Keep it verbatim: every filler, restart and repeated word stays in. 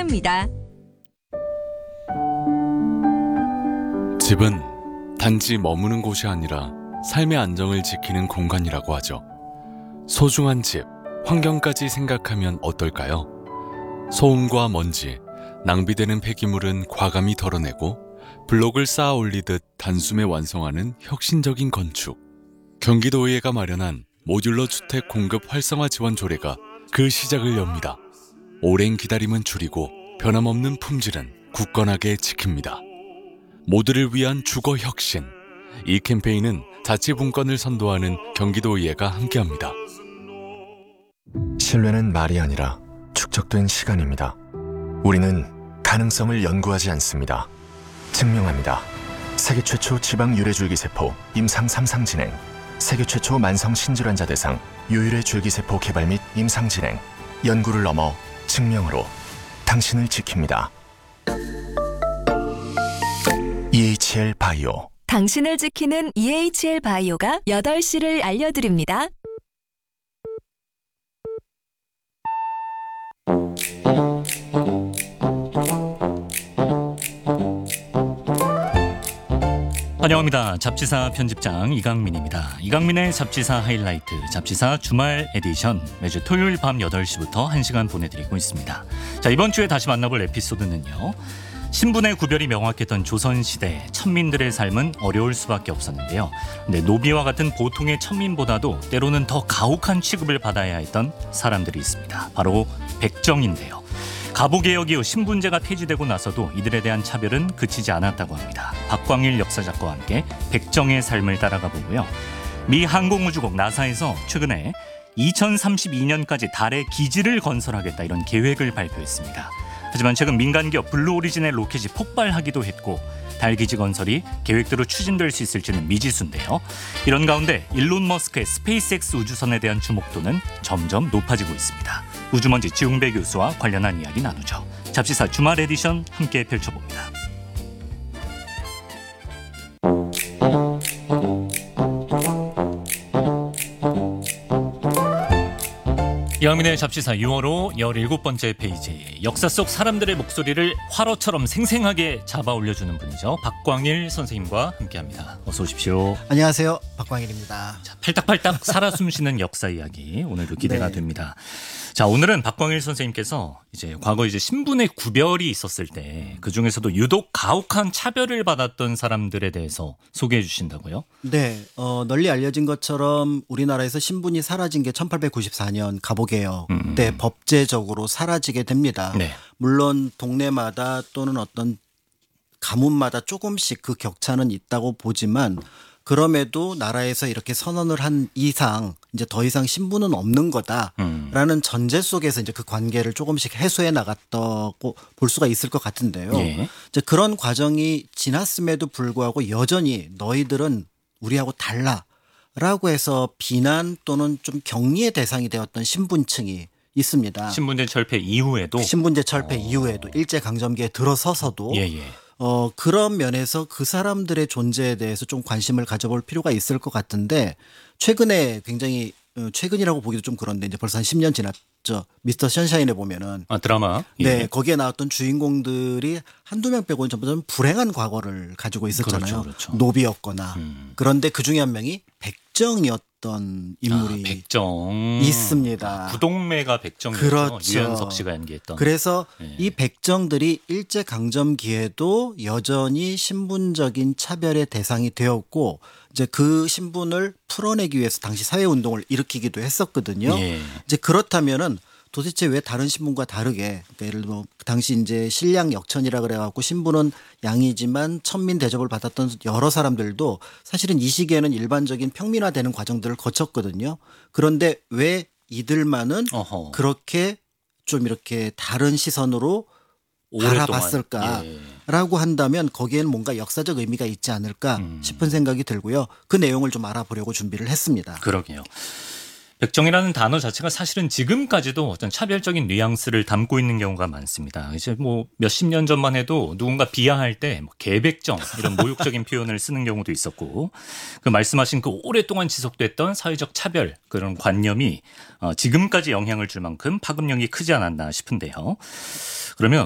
함께합니다. 집은 단지 머무는 곳이 아니라 삶의 안정을 지키는 공간이라고 하죠. 소중한 집, 환경까지 생각하면 어떨까요? 소음과 먼지, 낭비되는 폐기물은 과감히 덜어내고 블록을 쌓아 올리듯 단숨에 완성하는 혁신적인 건축. 경기도의회가 마련한 모듈러 주택 공급 활성화 지원 조례가 그 시작을 엽니다. 오랜 기다림은 줄이고 변함없는 품질은 굳건하게 지킵니다. 모두를 위한 주거 혁신. 이 캠페인은 자치분권을 선도하는 경기도의회가 함께합니다. 신뢰는 말이 아니라 축적된 시간입니다. 우리는 가능성을 연구하지 않습니다. 증명합니다. 세계 최초 지방 유래 줄기세포 임상 삼 상 진행, 세계 최초 만성 신질환자 대상 유유래 줄기세포 개발 및 임상 진행, 연구를 넘어 증명으로 당신을 지킵니다. 이에이치엘 바이오. 당신을 지키는 이에이치엘 바이오가 여덟 시를 알려드립니다. 환영합니다. 잡지사 편집장 이강민입니다. 이강민의 잡지사 하이라이트, 잡지사 주말 에디션 매주 토요일 밤 여덟 시부터 한 시간 보내드리고 있습니다. 자, 이번 주에 다시 만나볼 에피소드는요. 신분의 구별이 명확했던 조선시대 천민들의 삶은 어려울 수밖에 없었는데요. 근데 노비와 같은 보통의 천민보다도 때로는 더 가혹한 취급을 받아야 했던 사람들이 있습니다. 바로 백정인데요. 가보개혁 이후 신분제가 폐지되고 나서도 이들에 대한 차별은 그치지 않았다고 합니다. 박광일 역사작가와 함께 백정의 삶을 따라가 보고요. 미 항공우주국 나사에서 최근에 이천삼십이 년까지 달에 기지를 건설하겠다 이런 계획을 발표했습니다. 하지만 최근 민간기업 블루오리진의 로켓이 폭발하기도 했고 달 기지 건설이 계획대로 추진될 수 있을지는 미지수인데요. 이런 가운데 일론 머스크의 스페이스X 우주선에 대한 주목도는 점점 높아지고 있습니다. 우주먼지 지웅배 교수와 관련한 이야기 나누죠. 잡지사 주말 에디션 함께 펼쳐봅니다. 이강민의 잡지사 유월호 열일곱 번째 페이지. 역사 속 사람들의 목소리를 화로처럼 생생하게 잡아 올려주는 분이죠. 박광일 선생님과 함께합니다. 어서 오십시오. 안녕하세요. 박광일입니다. 자, 팔딱팔딱 살아 숨쉬는 역사 이야기 오늘도 기대가 네. 됩니다. 자, 오늘은 박광일 선생님께서 이제 과거 이제 신분의 구별이 있었을 때 그 중에서도 유독 가혹한 차별을 받았던 사람들에 대해서 소개해 주신다고요? 네, 어, 널리 알려진 것처럼 우리나라에서 신분이 사라진 게 천팔백구십사 년 가보개혁 음. 때 법제적으로 사라지게 됩니다. 네. 물론 동네마다 또는 어떤 가문마다 조금씩 그 격차는 있다고 보지만 그럼에도 나라에서 이렇게 선언을 한 이상 이제 더 이상 신분은 없는 거다라는 음. 전제 속에서 이제 그 관계를 조금씩 해소해 나갔다고 볼 수가 있을 것 같은데요. 예. 이제 그런 과정이 지났음에도 불구하고 여전히 너희들은 우리하고 달라라고 해서 비난 또는 좀 격리의 대상이 되었던 신분층이 있습니다. 신분제 철폐 이후에도 신분제 철폐 어. 이후에도 일제강점기에 들어서서도 예, 예. 어, 그런 면에서 그 사람들의 존재에 대해서 좀 관심을 가져볼 필요가 있을 것 같은데 최근에 굉장히 어, 최근이라고 보기도 좀 그런데 이제 벌써 한 십 년 지났죠. 미스터 선샤인에 보면은 아, 드라마. 예. 네, 거기에 나왔던 주인공들이 한두 명 빼고는 전부 다 불행한 과거를 가지고 있었잖아요. 그렇죠, 그렇죠. 노비였거나. 음. 그런데 그중에 한 명이 백정이었던 인물이 아, 백정 있습니다. 부동매가 백정이었죠. 그렇죠. 유연석 씨가 연기했던. 그래서 네. 이 백정들이 일제 강점기에도 여전히 신분적인 차별의 대상이 되었고 이제 그 신분을 풀어내기 위해서 당시 사회 운동을 일으키기도 했었거든요. 예. 이제 그렇다면은 도대체 왜 다른 신분과 다르게 그러니까 예를 들어 그 당시 이제 신량 역천이라 그래갖고 신분은 양이지만 천민 대접을 받았던 여러 사람들도 사실은 이 시기에는 일반적인 평민화되는 과정들을 거쳤거든요. 그런데 왜 이들만은 어허. 그렇게 좀 이렇게 다른 시선으로 오랫동안. 바라봤을까라고 예. 한다면 거기에는 뭔가 역사적 의미가 있지 않을까 음. 싶은 생각이 들고요. 그 내용을 좀 알아보려고 준비를 했습니다. 그러게요. 백정이라는 단어 자체가 사실은 지금까지도 어떤 차별적인 뉘앙스를 담고 있는 경우가 많습니다. 이제 뭐 몇십 년 전만 해도 누군가 비하할 때 뭐 개백정 이런 모욕적인 표현을 쓰는 경우도 있었고 그 말씀하신 그 오랫동안 지속됐던 사회적 차별 그런 관념이 어 지금까지 영향을 줄 만큼 파급력이 크지 않았나 싶은데요. 그러면